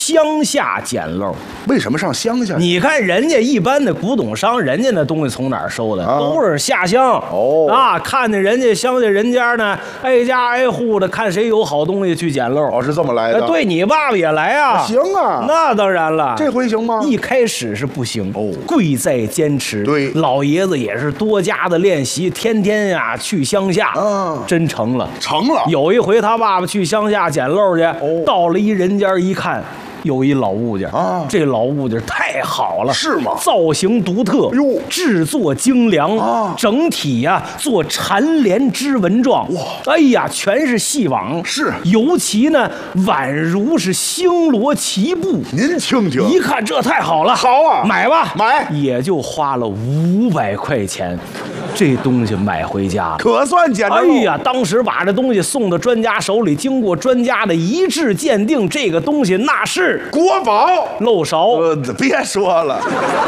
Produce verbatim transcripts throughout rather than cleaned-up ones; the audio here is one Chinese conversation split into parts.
乡下捡漏。 为什么上乡下？ 你看人家一般的古董商，人家那东西从哪儿收的？啊、都是下乡哦啊，看见人家乡下人家呢，挨家挨户的看谁有好东西去捡漏。 哦，是这么来的。 对你爸爸也来啊？ 行啊， 那当然了。 这回行吗？ 一开始是不行哦， 贵在坚持。 对， 老爷子也是多加的练习，天天呀、啊、去乡下， 嗯， 真成了， 成了。 有一回他爸爸去乡下捡漏去， 哦， 到了一人家一看。有一老物件啊，这老物件太好了， 是吗？ 造型独特， 哟， 制作精良啊， 整体呀、啊、做缠连枝纹状， 哇， 哎呀，全是细网， 是， 尤其呢宛如是星罗棋布。 您听听， 一看这太好了， 好啊， 买吧， 买， 也就花了五百块钱。这东西买回家了， 可算捡着了。 哎呀，当时把这东西送到专家手里，经过专家的一致鉴定，这个东西那是国宝。 漏勺， 呃，别说了。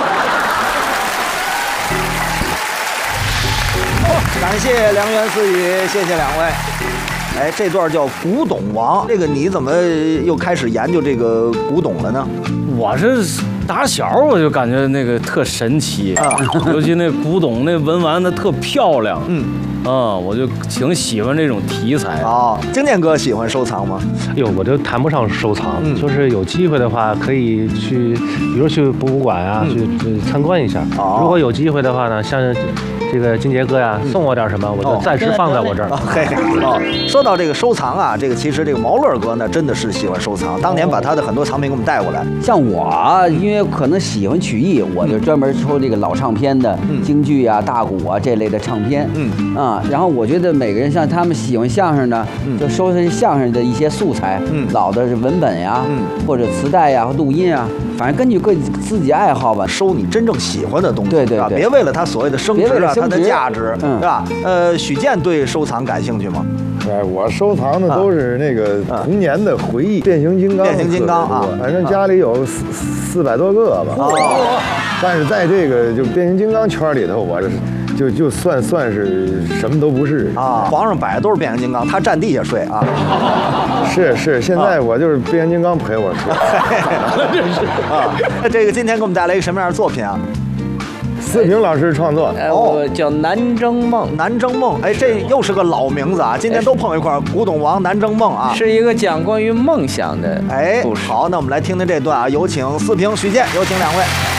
感谢良缘私语，谢谢两位。哎，这段叫古董王，这个你怎么又开始研究这个古董了呢？ 我是打小我就感觉那个特神奇，啊、尤其那古董那文玩的特漂亮，嗯。啊、嗯，我就挺喜欢这种题材啊、哦。经典哥喜欢收藏吗？ 哟，我就谈不上收藏，嗯、就是有机会的话可以去，比如去博物馆啊，嗯、去参观一下。哦、如果有机会的话呢，像这个金杰哥呀、嗯、送我点什么，我就暂时放在我这儿。 嘿、哦，哦，说到这个收藏啊，这个其实这个毛乐哥呢真的是喜欢收藏，当年把他的很多藏品给我们带过来。 像我啊，因为可能喜欢曲艺，我就专门抽这个老唱片的，嗯、京剧啊、大鼓啊这类的唱片。嗯啊。然后我觉得每个人像他们喜欢相声的，嗯、就收拾相声的一些素材，嗯、老的文本呀，嗯、或者磁带呀、录音啊，反正根据各自己爱好吧， 收你真正喜欢的东西， 对对对， 别为了它所谓的升值啊、它的价值， 嗯、 对吧？呃，许健对收藏感兴趣吗？ 哎，我收藏的都是那个童年的回忆，变形金刚， 变形金刚啊， 反正家里有四四百多个吧。哦，但是在这个就变形金刚圈里头，我这就就算算是什么都不是啊。床上摆的都是变形金刚，他站地下睡啊。 是是，现在我就是变形金刚陪我睡。 真是啊。那这个今天给我们带来一个什么样的作品啊？ 四平老师创作的， 哦，叫《南征梦》。 南征梦，哎，这又是个老名字啊！今天都碰一块儿，古董王南征梦啊， 是一个讲关于梦想的哎故事。好，那我们来听听这段啊，有请四平、许健，有请两位。